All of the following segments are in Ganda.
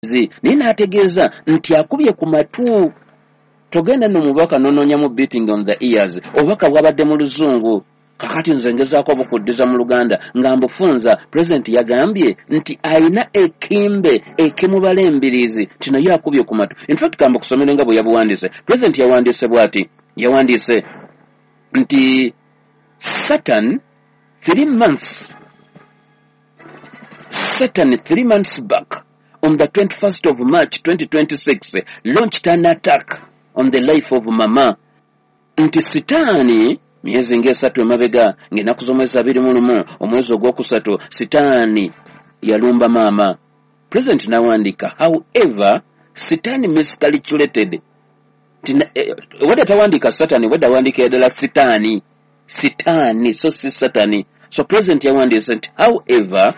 nina ategeeza nti akubye ku matu. Togenda no mubaka nononya mu beating on the ears. Obaka bwabadde mu Luzungu. Kakati nze ngezaako obukuddiza mu Luganda nga mbufunza. President yagambye nti alina ekimbe ekimubala embiriizi kino ye akubye ku matu. In fact kamba kusomera nga bwe yabuwandiise. President yawandiise bw'ati. Yawandiise nti Satan 3 months back on the 21st of March 2026 launched an attack on the life of Mama. Nti Sitaani miezi ngesatu emabega ng'ennaku z'omwezi 21 omwezi ogwokusatu Sitaani yalumba Mama. President nawandika, however Sitaani miscalculated. Wada tawandika Sataani, wada wandika edala Sitaani, so si Sataani. So President yawandise nti however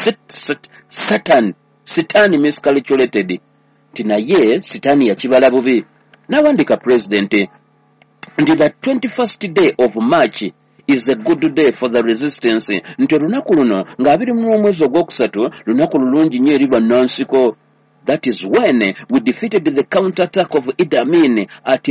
Sataani miscalculated. Tinaye Sitaani yakibala bubi. Nawandika President nti the 21st day of March is a good day for the resistance. Nti lunaku luno nga 21 omwezi ogwokusatu lunaku lulungi nnyo eri bannansiko. That is when we defeated the counterattack of Idi Amin at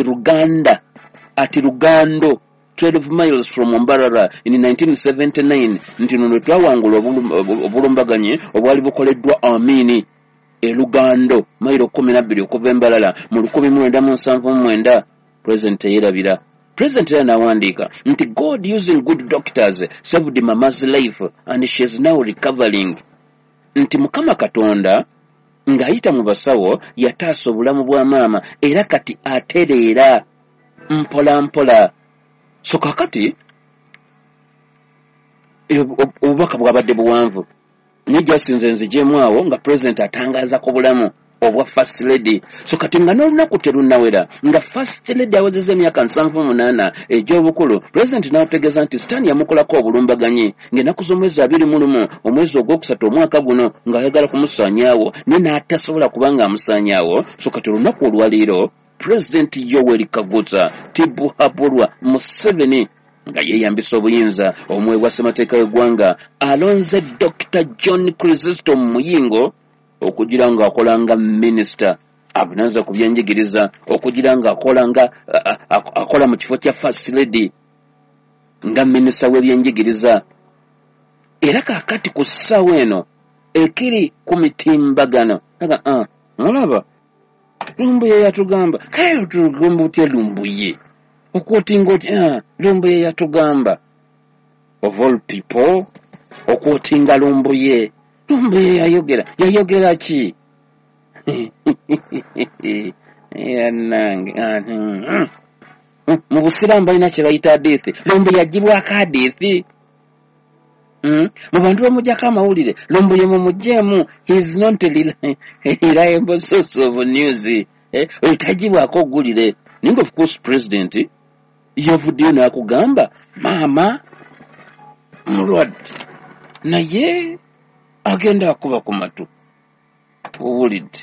Rugando 12 miles from Mbarara in 1979. Nti luno twawangula obulumbaganyi obwali bukoleddwa Amini Lugando mailo 12 okuva Mbarara mu 1979. President yerabira. President yanawandika nti God using good doctors saved Mama's life and she is now recovering. Nti Mukama Katonda ng'ayita mu basawo yataasa obulamu bwa maama era kati atereera mpola mpola. So kakati obubaka bwabadde buwanvu nijjasinze nzijemu awo nga President atangaza ku bulamu obwa First Lady. So kati nga n'olunaku terunawera nga First Lady awezezza emyaka 78 egy'obukulu. President n'ategeeza nti Sitaani yamukolako obulumbaganyi ng'ennaku z'omwezi 21 omwezi ogwokusatu omwaka guno ng'ayagala kumusaanyaawo naye n'atasobola kubanga amusaanyaawo. So kati olunaku olwaliiro President Yoweri Kaguta Tibuhaburwa Museveni nga yeeyambisa obuyinza omwe bwa ssemateeka w'eggwanga alonze Dr. John Chrysostom Muyingo okugira nga akola nga minisita avunaanyizibwa ku byenjigiriza, okugira nga akola mu kifo kya First Lady nga minisita w'ebyenjigiriza. Era kaakati ku ssaawa eno ekiri ku mitimbagano mulaba Lumbuye yatugamba kale tugomba utya Lumbuye okwotinga otya Lumbuye yatugamba of all people okwotinga Lumbuye yayogera ki? Yanange mu Busiraamu balina kye bayita hadithi. Lumbuye yagibwako hadithi. Mu bantu bamujjako amawulire Lumbuye mumugjeemu, he is not a reliable source of news. Etagibwako ogulire. Ninga of course President yavuddeyo n'akugamba maama mulwadde naye agenda akuba ku matu. Owulidde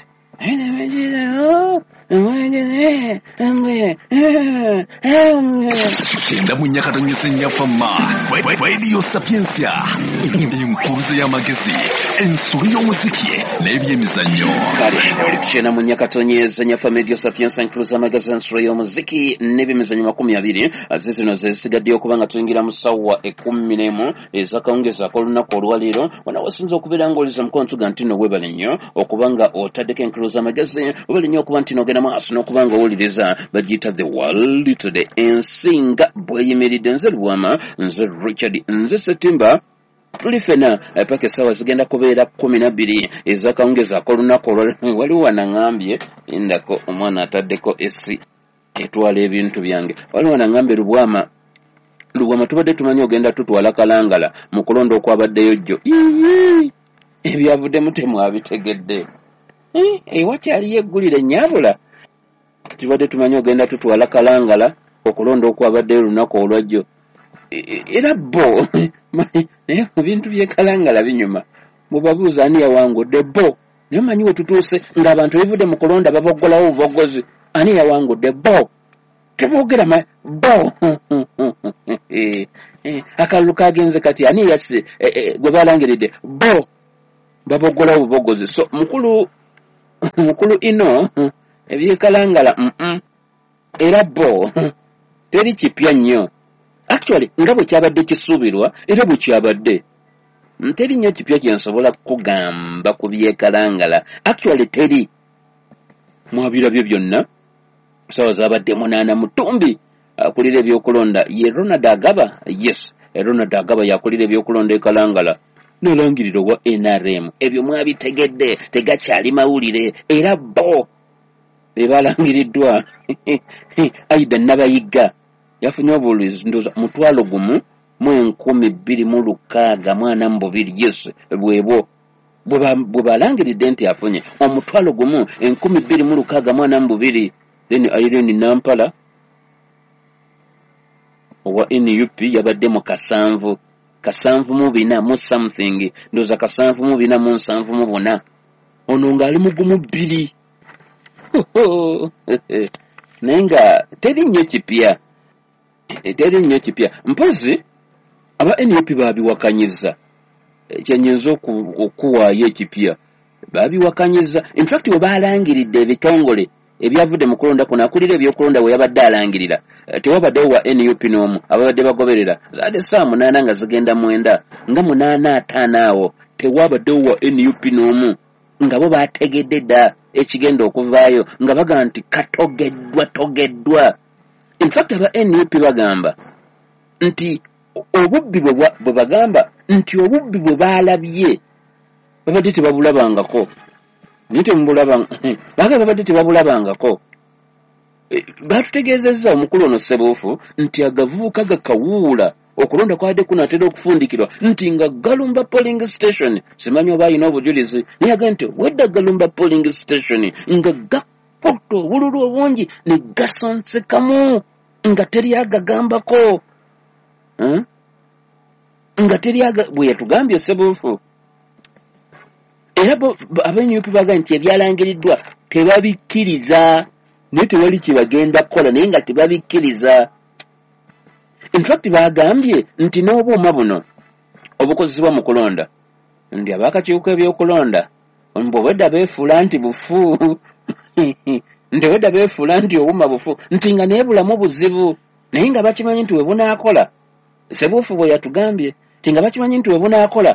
Genda mu Nyakatonyeza Nyafama Radio Sapiensia enkuruze y'amagezi ensuli y'omuziki n'ebyemizannyo. Kale olikyena mu Nyakatonyeza Nyafama Radio Sapiensia enkuruze y'amagezi ensuli y'omuziki n'ebyemizannyo 20 zino zesigaddeyo okuba nga tuyingira mu ssaawa 11 ez'akawungeezi ak'olunaku olwaleero wano wasinza okubeera ng'oliza mukonto ga ntino webale nnyo okuba nga otaddeko enkuruze y'amagezi webale nnyo okuba nti n'ogenda maaso n'okuba nga owuliriza bagiyita The World Today ensinga bweyimiridde. Nze Lubwama, nze Richard, nze Setimba tuli fena paka essaawa zigenda kubeera 12 ez'akawungeezi ak'olunaku olwaleero. Waliwo wanaŋŋambye endako omwana ataddeko essi etwala ebintu byange. Waliwo wanaŋŋambye Lubwama tubadde tumanyi ogenda tutwala kalangala mu kulonda okwabaddeyo jjo. Ebyavuddemu temwabitegedde. Wakyaliyo eggulire nnyabula tubadde tumanyi ogenda tutwala kalangala okulonda okwabaddeyo lunaku olwajjo. Era bo naye mu bintu by'ekalangala binyuma mubabuuza ani yawangudde bo naye manyi we tutuuse ng'abantu bivudde mu kulonda baboggolawo obubogozi. Ani yawangudde bo teboogera bo akalulu kagenze kati ani yasi gwe balangiridde bo baboggolawo obubogozi. So mukulu mukulu ino ebyekalangala era bo teri kipya nnyo. Actually nga bwe kyabadde kisuubirwa era bwe kyabadde teri nnyo kipya kye nsobola kugamba ku byekalangala. Actually teri. Mwabirabye byonna sawa zabadde 8 Mutumbi akulira ebyokulonda ye Ronald Agaba. Yes, Ronald Agaba yakulira ebyokulonda ekalangala n'alangirira wa NRM. Ebyo mwabitegedde tegakyali mawulire era bo bebalangiriddwa. Aida Nabayiga yafunye obulizi ndoza 1,216 yes bwebo bwe balangiridde nti afunye 1,216 then Irene Nampala owa NUP yabadde mu kasanvu mu bina mu something ndoza kasanvu mu bina mu nsanvu mu bona ono ngali mugumu 2 nenga teri nnyo kipya mpozi aba NUP babiwakanyiza kyenyezo okuwaayo ekipya babiwakanyiza. In fact we balangiridde ebitongole ebyavudde mu kulonda kuno akulira ebyokulonda we yabadde alangirira tewabaddewo wa NUP n'omu ababadde bagoberera zaade saa 8 nga zigenda 9 nga 8:5 awo tewabaddewo wa NUP n'omu nga bo bategedde dda ekigenda okuvaayo nga baga nti togeddwa. In fact aba NUP bagamba nti obubbi bwe bagamba nti obubbi bwe balabye babadde tebabulabangako babadde tebabulabangako. Batutegeezezza omukulu ono Ssebuufu nti agavubuka gakawuula okulonda kwadde kunatera okufundikirwa nti nga Galumba polling station simanyi oba alina obujulizi naye aga nti wedda Galumba polling station nga gakutte obululu obungi ne gasonsekamu nga teri agagambako nga teri bwe yatugambye Ssebuufu. Era abenyupi baga nti ebyalangiriddwa tebabikkiriza naye tewali kye bagenda kukola naye nga tebabikkiriza. In fact bagambye nti n'obuuma buno obukozesebwa mu kulonda ndi abakakiiko ebyokulonda bwedda beefuula nti bufu nti wedda beefuula nti obuuma bufu nti nga naye bulamu buzibu naye nga bakimanyi nti we bunaakola. Ssebuufu bwe yatugambye nti nga bakimanyi nti we bunaakola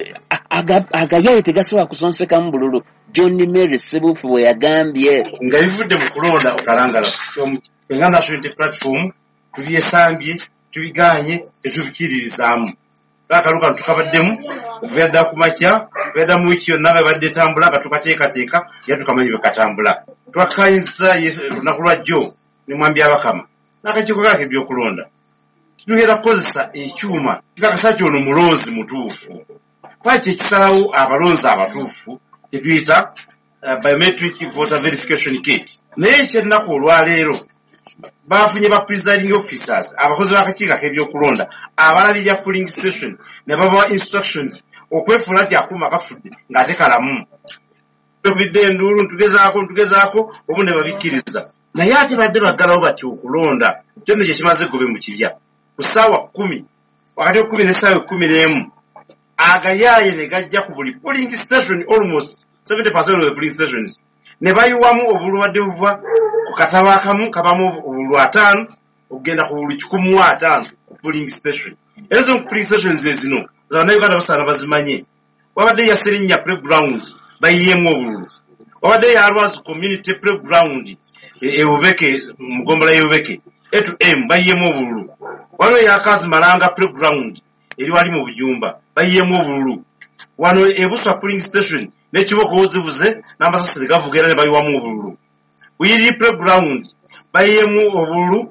agayaye tegasobola kusonsekamu bululu. John Mary Ssebuufu bwe yagambye nga bivudde mu kulonda okalangala nga National Unity Platform tubyesambye tubiganye tetubikiririzaamu akalu kano tukabaddemu okuva dda ku makya okuva mu wiki yonna nga badde tambula nga tukateekateeka era tukamanyi bwe katambula. Twakkanyiza olunaku lwa jjo ne mwambi abakama n'akakiiko kaako ebyokulonda tutugenda kukozesa ekyuma kikakasa nti ono mulonzi mutuufu kwaki ekisalawo abalonzi abatuufu tetuyita biometric voter verification kit. Naye ekyennaku olwaleero bafunye ba presiding officers abakozi b'akakiiko ak'ebyokulonda abalabirira polling station ne babawa instructions okwefuula nti akuuma kafudde ng'ate kalamu. Tuvidde enduulu ntugezaako obu ne babikkiriza naye ate badde baggalawo bati okulonda kyonna kye kimaze gobe mu kibya ku ssaawa 10 wakati 10 n'essaawa 11 agayaye ne gajja ku buli polling station almost 70% of the polling stations ne bayiwamu obululu badde buva ku katabo akamu kabamu obululu 5 okugenda ku buli 105 ku polling station. Ezo ku polling stations zino Uganda basaana bazimanye wabadde ya Serinnya playground bayiyemu obululu wabadde ya Arwas community playground Ewubeke Mugombola Ewubeke A2M bayiyemu obululu wano ya Kazi Malanga playground eri wali mu Bujumba bayiyemu obululu wano Ebuswa polling station n'ekiboko ozibuze n'amasasire gavugera ne bayiwamu obululu Wiri playground bayiyemu obululu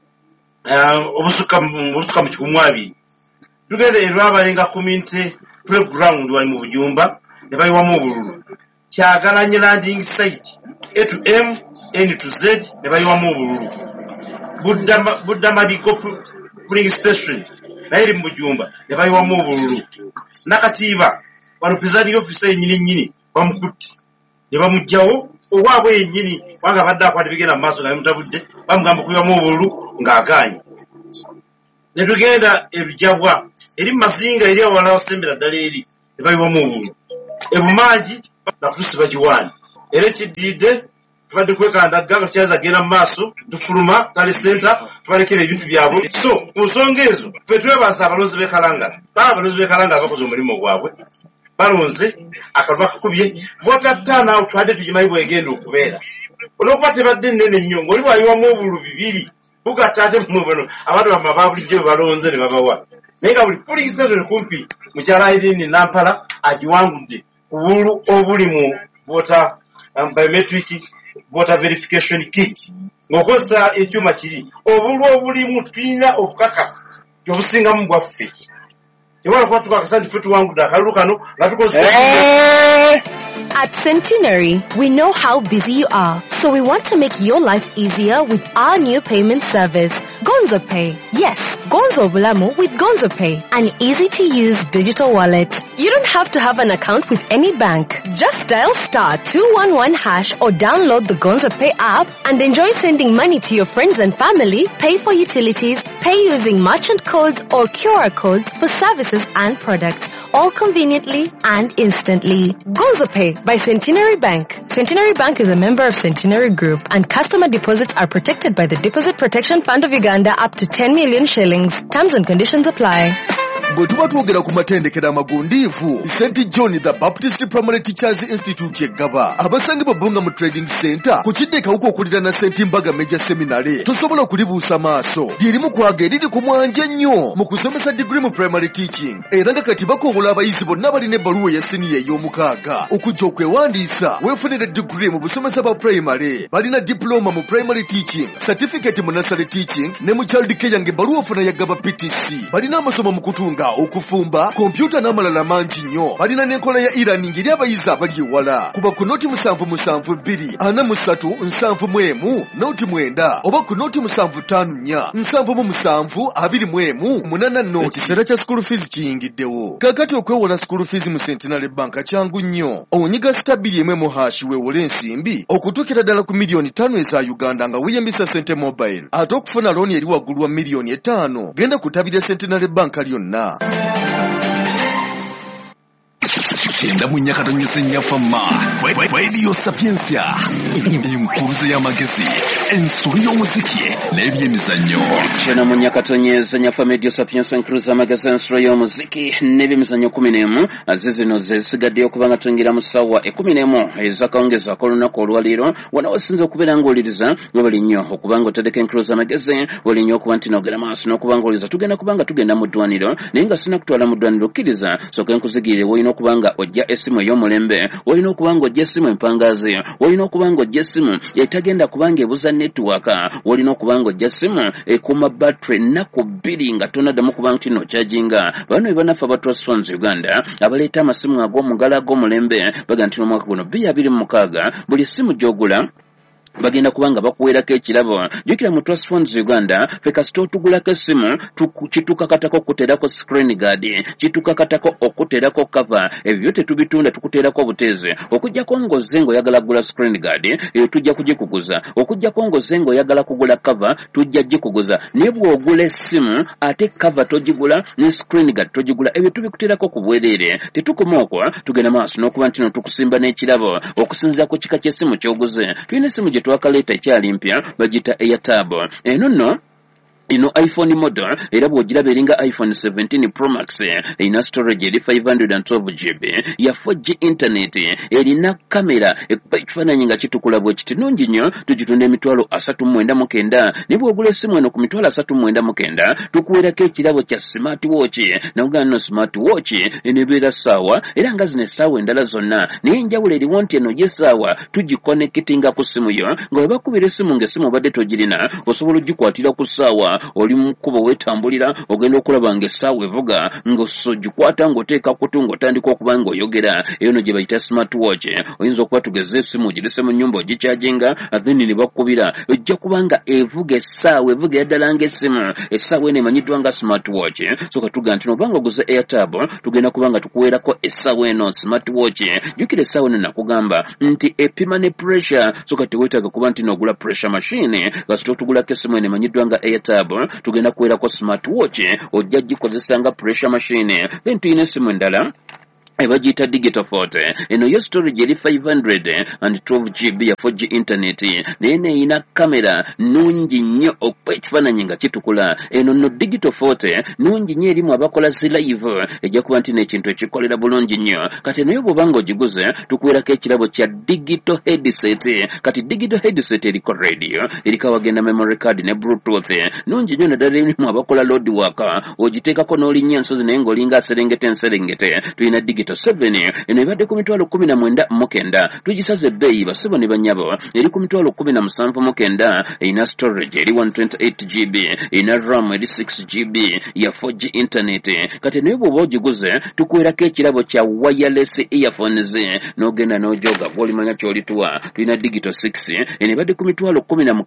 obusuka mu 12 tugende erwabalenga community playground wali mu Bujumba ne bayiwamu obululu Kyagalanye landing site A2M N2Z ne bayiwamu obululu Budda Madigo polling station naye eri mu Bujumba ne bayiwamu obululu Nakatiba wano presiding officer yennyini bamukutte ne bamugjawo owaabwe yennyini wanga badde akwata bigenda mu maaso nga bimutabudde bamugamba okuyiwamu obululu ng'agaanye. Ne tugenda Ebijabwa eri mu Mazinga eri awala wasembera ddala eri ne bayiwamu obululu Ebumangi nakutusi bagiwaani era ekiddiridde tubadde kwekandagga nga kyaza genda mu maaso tufuluma kale center tubalekera ebintu byabwe. So ku nsonga ezo ffe twebaasa abalonzi b'e Kalangala. Abalonzi b'e Kalangala bakoze omulimu gwabwe, balonze akalwa kakubye vota ttaano awo twadde tugimanyi bwegenda okubeera. Olwokuba tebadde nnene nnyo ng'oli bwayiwamu obulu 2 bugatta ate mu bano abantu bamma babulijjo balonze ne babawa. Naye nga buli polling station kumpi mukyala Irene Nampala agiwangudde ku bulu obuli mu voter biometric voter verification kit ng'okozesa ekyuma kiri obulu obulimu tulina obukakafu obusingamu bwaffe. Tewala kuba tukakasa nti ffe tuwangudde akalulu kano nga tukozesa. At Centenary, we know how busy you are, so we want to make your life easier with our new payment service, Gonzo Pay. Yes, Gonzo Bulamu with Gonzo Pay, an easy-to-use digital wallet. You don't have to have an account with any bank. Just dial *211# or download the Gonzo Pay app and enjoy sending money to your friends and family, pay for utilities, pay using merchant codes or QR codes for services and products, all conveniently and instantly. Gonzo Pay by Centenary Bank. Centenary Bank is a member of Centenary Group, and customer deposits are protected by the Deposit Protection Fund of Uganda up to 10 million shillings. Terms and conditions apply. Bwe tuba twogera ku matendekero amagundiivu, St. John the Baptist Primary Teachers Institute yeggaba abasangibwa Bunga mu Trading Center ku kiddekawuko okulira na St. Mbaga Major Seminary tosobola okulibuusa maaso lyerimu kwaga eriri ku mwanja ennyo mu kusomesa degree mu primary teaching era nga kati bakobola abayizi bonna balina ebbaluwa ya siniya ey'omukaaga okujja okwewandiisa weefunire degree mu busomesa bwa primary. Balina diploma mu primary teaching, certificate mu nursery teaching ne mu child care ng'ebbaluwa ofuna yaggaba PTC. Balina amasomo mu kutunga okufumba, kompyuta n'amalala mangi nnyo. Balina n'enkola ya e-learning eri abayizi abali ewala. Kuba ku noti 772-43-71 noti 9 oba ku noti 754-77-21 noti. Ekiseera kya school fees kiyingiddewo. Kakati okwewola school fees mu Centenary Bank kyangu nnyo. Onyiga *1 weewole ensimbi okutuukira ddala ku million 5 eza Uganda nga weeyambisa Sente Mobile. Ate okufuna looni eri waggulu wa million 5 genda kutabira Centenary Bank lyonna. Kyenda mu nnyaka tonnyesa ennyafamma Radio Sapiensia enkuruze y'amagezi ensobi y'omuziki n'ebyemizannyo. Kyenda mu nnyaka tonnyesa ennyafamma Radio Sapiensia enkuruze y'amagezi ensobi y'omuziki n'ebyemizannyo 11 zino zesigadde okuba nga tuyingira mu ssaawa 11 ez'akawungeezi ak'olunaku olwaleero. Wano wasinze okubeera ng'owuliriza nga bali nnyo okuba nga otadeko enkuruze y'amagezi wali nnyo okuba nti n'ogera maaso n'okuba ng'owuliriza tugenda kuba nga tugenda mu ddwaniro naye nga sina kutwala mu ddwaniro kkiriza sooka enkuzigirire wolina okuba nga ojja essimu ey'omulembe, wolina okuba nga ojja essimu empangaazi, wolina okuba nga ojja essimu etagenda kuba nga ebuza netiwaaka, wolina okuba nga ojja essimu ekuuma battery ennaku 2 nga tonaddamu kuba nti no charginga. Bano bannaffe aba Trust Funds Uganda abaleeta amasimu ag'omugala ag'omulembe baga nti n'omwaka guno 2026 buli ssimu gy'ogula bagenda kubanga bakuweerako ekirabo. Jjukira mu Trust Funds Uganda ffe kasita otugulako essimu kitukakatako okuteerako screen guard, kitukakatako okuteerako cover, ebyo tetubitunda tukuteerako obuteeze. Okujjako ng'ozze ng'oyagala kugula screen guard tujja kugikuguza, okujjako ng'ozze ng'oyagala kugula cover tujja gikuguza. Naye bw'ogula essimu ate cover togigula ne screen guard togigula, ebyo tubikuteerako ku bwereere. Tetukoma okwo tugenda maaso n'okuba nti no tukusimba n'ekirabo okusinziira ku kika ky'essimu ky'oguze. Tulina essimu gye twakaleeta ekyali mpya bagita Airtab. Eno nno ino iPhone model era bw'ogiraba eringa iPhone 17 Pro Max erina storage eri 512GB ya 4G internet erina kamera ekuba ekifaananyi nga kitukula bwe kiti nungi nnyo tugitunda $39.99. Ne bw'ogula essimu eno ku $39.99 tukuweerako ekirabo kya smart watch. Nawugana nno smart watch enebeera ssaawa era nga zino essaawa endala zonna naye enjawulo eriwo nti eno y'essaawa tugikonekitinga ku ssimu yo nga bwe bakubira essimu ng'essimu obadde togirina osobola ogikwatira ku ssaawa oli mu kkubo weetambulira ogenda okulaba ng'essaawa evuga ng'ogikwata ng'oteeka kutu ng'otandika okuba ng'oyogera. Eyo no gye bayita smart watch. Oyinza okuba tugeza essimu ogirese mu nnyumba ogikyajinga then ne bakubira ojja kuba nga evuga essaawa evuga eddala ng'essimu. Essaawa eno emanyiddwa nga smart watch. So katuga nti n'obanga oguze Airtab tugenda kuba nga tukuweerako essaawa eno smart watch. Jjukira essaawa eno nakugamba nti epima ne pressure. So kati weetaaga kuba nti n'ogula pressure machine kasita otugulako essimu eno emanyiddwa nga Airtab tugenda kuweerako smart watch ojja gikozesa nga pressure machine. Then tuyina essimu endala ebagiyita digital forte eno yo storage eri 512 GB ya 4G internet naye neeyina kamera nungi nnyo okuba ekifaananyi nga kitukula. Eno no digital forte nungi nnyo erimu abakola zi live ejja kuba nti n'ekintu ekikolera bulungi nnyo. Kati naye bw'oba ng'ogiguze tukuweerako ekirabo kya digital headset. Kati digital headset eriko radio, eriko awagenda memory card ne bluetooth nungi nnyo naddala erimu abakola load work ogiteekako n'olinnya ensozi naye ng'olinga aserengete tulina digital 7 eno ebadde ku mitwalo 19,900 tugisaze ebbeeyi basibo ne banyabo eri ku mitwalo 17,900 erina storage eri 128 GB erina RAM eri 6 GB ya 4G internet. Kati naye bw'oba ogiguze tukuweerako ekirabo kya wireless earphones n'ogenda n'ojoga bw'olimanya ky'olituwa. Tulina digital 6 eno ebadde ku mitwalo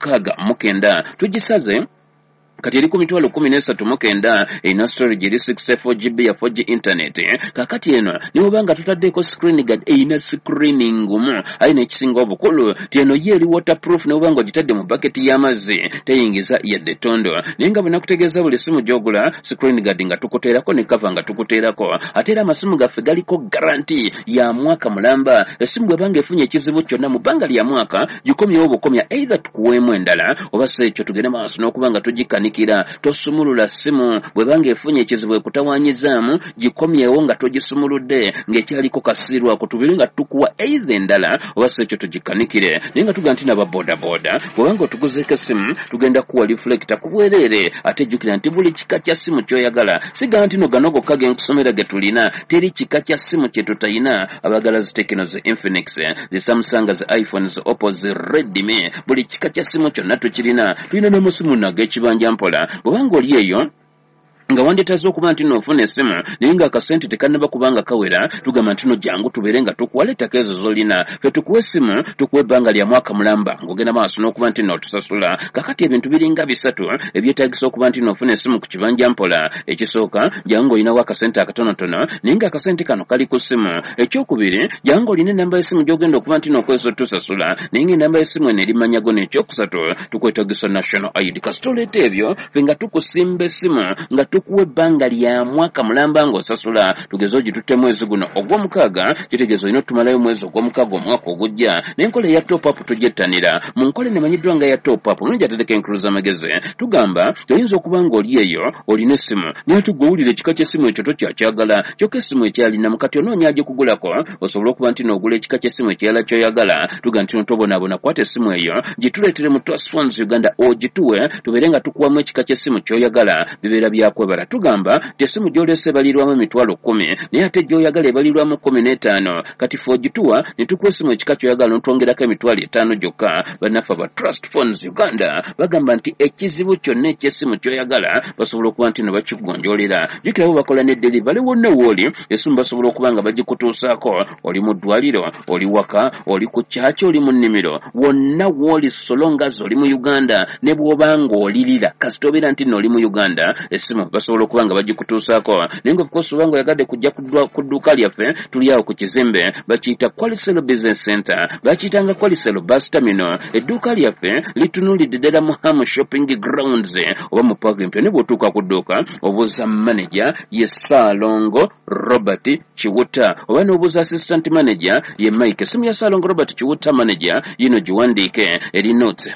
16,900 tugisaze kati eri ku mitwalo 13,900 erina storage eri 64 GB ya 4G internet. Kakati eno niwobanga tutaddeeko screen guard erina screening ngumu aye n'ekisinga obukulu ti eno ye eri waterproof niwobanga ogitadde mu baketi y'amazzi teyingiza yadde tondo. Naye nga bwe nakutegeeza buli simu gy'ogula screen guard nga tukuteerako ne cover nga tukuteerako ate era amasimu gaffe galiko garanti ya mwaka mulamba. Essimu bw'ebanga efunye ekizibu kyonna mu bbanga lya mwaka gikomyewo bukomya either tukuweemu endala oba si ekyo tugende maaso n'okuba nga tugikani tosumulula simu bwebanga efunye ekizibu ekutawanyizaamu gikomyewo nga togisumuludde ng'ekyaliko kasirwa kutubiri nga tukuwa either endala oba si ekyo tugikanikire. Naye nga tuga nti naba bodaboda bwebanga otuguzeeko essimu tugenda kuwa reflecta ku bwereere ate jjukira nti buli kika kya simu ky'oyagala siga nti no gano gokka genkusomera ge tulina teri kika kya simu kye tutayina. Abagala zi Tecno, zi Infinix, zi Samsung, zi iPhone, zi Oppo, zi Redmi buli kika kya simu kyonna tukirina. Tulina n'amasimu nag'ekibanja mpola bw'obanga oli eyo nga wandetaze okuba nti n'ofuna essimu naye ng'akasente tekannaba kubanga kawera tugamba nti no jangu tubeere nga tukuwalettako ezo z'olina fe tukuwa essimu tukuwa ebbanga lya mwaka mulamba ng'ogenda maaso n'okuba nti nootusasula. Kakati ebintu biringa bisatu ebyetaagisa okuba nti n'ofuna essimu ku kibanja mpola. Ekisooka jangu olinawo akasente akatonotono naye ng'akasente kano kali ku ssimu. Ekyokubiri jangu olina ennamba y'essimu gy'ogenda okuba nti n'okozesa otusasula naye ng'ennamba y'essimu eno erimanyago n'ekyokusatu tukwetaagisa national ID. Kasita oleeta ebyo fe nga tukusimba essimu nga tukuwa ebbanga lya mwaka mulamba ng'osasula. Tugeze ogitutte mwezi guno ogw'omukaaga kitegeeza olina otumalayo mwezi ogw'omukaaga omwaka ogujja. N'enkola eya top up tugyettanira mu nkola enemanyiddwa nga ya top up nungi ateddeko enkuluza amagezi tugamba oyinza okuba ng'oli eyo olina essimu naye tugowulira ekika ky'essimu ekyo tokyakyagala kyokka essimu ekyalina mukati onoonya agikugulako osobole okuba nti n'ogula ekika ky'essimu ekyala ky'oyagala. Tuga nti notobonaabona kwata essimu eyo gituleetere mu Trustphones Uganda ogituwe tubeere nga tukuwamu ekika ky'essimu ky'oyagala bibeera byakwebala. Tugamba tessimu gy'oleese ebalirwamu emitwalo 10 naye ate gy'oyagala ebalirwamu 15 kati fe ogituwa ne tukuwa essimu ekika ky'oyagala n'otwongerako emitwalo 5 gyokka. Bannaffe aba Trustphones Uganda bagamba nti ekizibu kyonna eky'essimu ky'oyagala basobola okuba nti ne bakigonjoolera. Jjukirawo bakola ne delivery wonna wooli essimu basobola okuba nga bagikutuusaako. Oli mu ddwaliro, oli waka, oli ku kyaki, oli mu nnimiro, wonna wooli solongazi oli mu Uganda ne bw'oba ng'olirira kasita obeera nti n'oli mu Uganda essimu basobola okuba nga bagikutuusaako. Naye nga of oba ng'oyagadde kujja ku dduuka lyaffe tuli awo ku kizimbe bakiyita Kwaliselo Business Center bakiyitanga Kwaliselo Bus Terminal. Edduuka lyaffe litunulidde ddala mu Hamu Shopping Grounds oba mu parking ne bw'otuuka ku dduuka obuuza manager ye Saalongo Robert Kiwuta oba n'obuuza assistant manager ye Mike. Essimu ya Saalongo Robert Kiwuta manager yino giwandiike eri note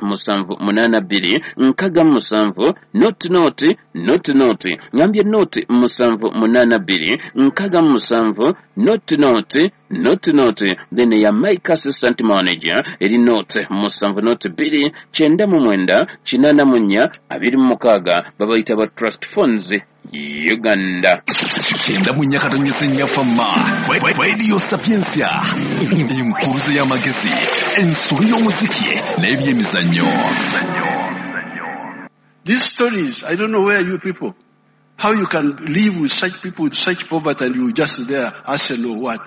782 6 7 ngambye note 782 6 7 then ya Mike assistant manager eri note 7 2 9 8 babayita ba Trustphones Uganda. Kyenda mu nyakata fama Radio Sapiensia enkuruze y'amagezi ensuri y'omuziki n'ebyemizannyo. These stories, I don't know where you people, how you can live with such people with such poverty and you just there, Arsenal or what?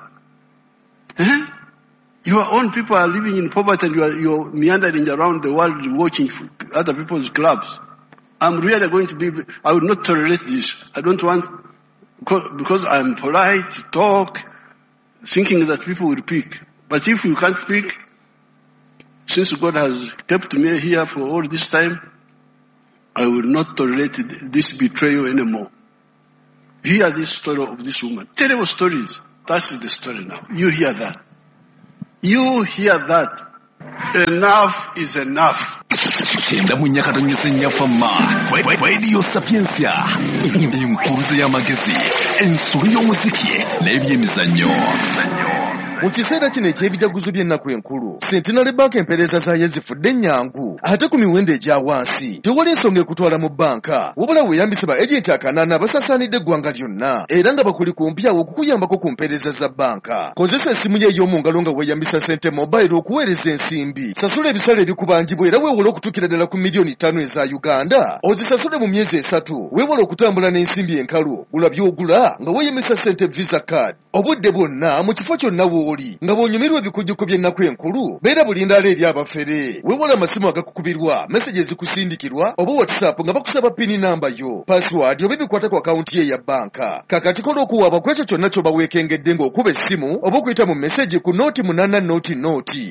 Your own people are living in poverty and you're meandering around the world watching other people's clubs. I'm really going to I would not tolerate this. I don't want, because I'm polite, talk, thinking that people will pick. But if you can't speak, since God has kept me here for all this time, I will not tolerate this betrayal anymore. Hear this story of this woman. Terrible stories. That's the story now. You hear that. You hear that. Enough is enough. Chenda munyakato nyesenya fama. Radio Sapiensia. Impuruza ya magezi. Ensuri y'omuziki n'ebyemizannyo. Mu kiseera kino eky'ebijaguzo by'ennaku enkulu, Centenary Bank empeereza zaayo zifudde nnyangu ate ku miwendo egya wansi. Tewali ensonga ekutwala mu banka, wabula weeyambisa ba agenti akanaana abasaasaanidde eggwanga lyonna era nga bakuli kumpyawo okukuyambako ku mpeereza za banka. Kozesa essimu ye ey'omu ngalo nga weeyambisa Sente Mobile okuweereza ensimbi. Sasula ebisale ebikubangibwa era weewole okutuukira ddala ku miliyoni 5 eza Uganda. Ozisasule mu myezi 3, weewole okutambula n'ensimbi enkalu. Gula by'ogula nga weeyambisa Sente Visa Card. Obudde bwonna mu kifo kyonna w'oli nga bw'onyumirwa ebikujjuko by'ennaku enkulu, beera bulindaala eri abafere. Weewole amasimu agakukubirwa, meseji ezikusindikirwa oba WhatsApp nga bakusaba pini namba yo, password oba ebikwata ku akawunti ye ya banka. Kakati kola okuwaaba ku ekyo kyonna ky'oba weekengedde ng'okuba essimu oba okuyita mu meseji ku nooti 8 nooti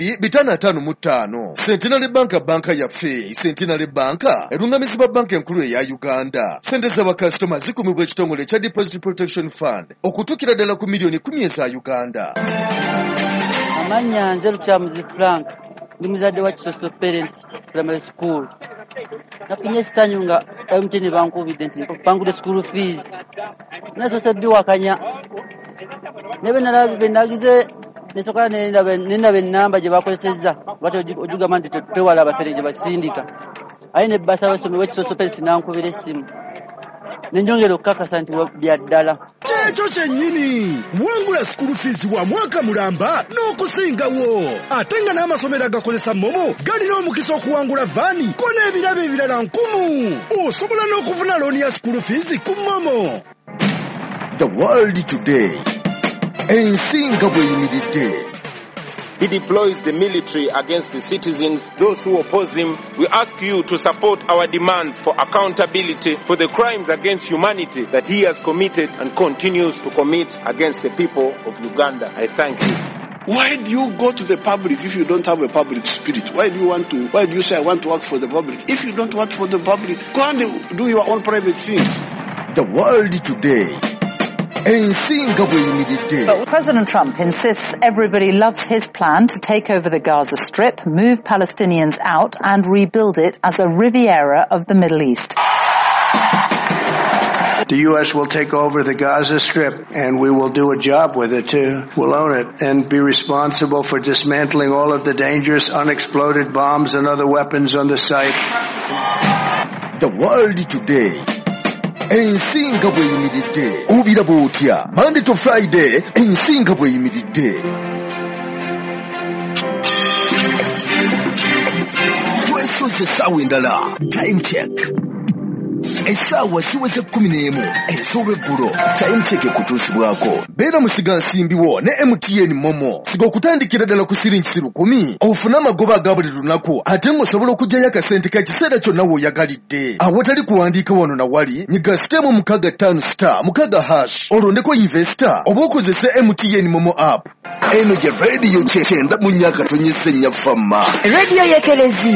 2555. Centenary Bank banka yaffe. Centenary Bank erungamizibwa banka enkulu eya Uganda. Sente z'abakasitoma zikumibwa ekitongole ekya Deposit Protection Fund okutuukira ddala ku miliyoni 10 eza Uganda. Amanya nze Lukyamuzi Frank ndi muzadde wa Kisoso Parents Primary School. Nafunye esitanyu nga MTN bankubidde nti bangudde school fees. Nasoose biwakanya. Nebe nalabe nagize nesoka nenda ennamba gye bakozesezza bati ojugamba nti twewala abafere gye basindika. Ayi ne basa basome wa Kisoso Parents nankubira essimu. Nenjongera okukakasa nti bya ddala. Ekyo kyennyini wangula school fees wa mwaka mulamba n'okusingawo ate nga n'amasomero agakozesa momo galina omukisa okuwangula vaani ko n'ebirabo ebirala 1000. Osobola n'okufuna looni ya school fees ku momo. The world today. Ensinga bweyimiridde. He deploys the military against the citizens, those who oppose him. We ask you to support our demands for accountability for the crimes against humanity that he has committed and continues to commit against the people of Uganda. I thank you. Why do you go to the public if you don't have a public spirit? Why do you say I want to work for the public? If you don't work for the public, go and do your own private things. The world today. But President Trump insists everybody loves his plan to take over the Gaza Strip, move Palestinians out and rebuild it as a Riviera of the Middle East. The U.S. will take over the Gaza Strip, and we will do a job with it, too. We'll own it and be responsible for dismantling all of the dangerous unexploded bombs and other weapons on the site. The world today. Ensinga bweyimiridde. Obira bw'otya. Monday to Friday, ensinga bweyimiridde. Twesoze essaawa endala. Time check. Essaawa siweze 11 ez'olweggulo. Time check ekutuusibwako. Beera musiga nsimbiwo ne MTN Momo. Siga okutandikira ddala ku siringi 10 ofune amagoba aga buli lunaku ate ng'osobola okuggyayo akasente k'ekiseera kyonna w'oyagalidde. Awatali kuwandiika wano na wali nyiga sitemu 65*6 olondeko investor oba okozese MTN Momo app. Eno gye radio kyenda mu nnyaka tonyesenya fama. Radio y'Ekelezia.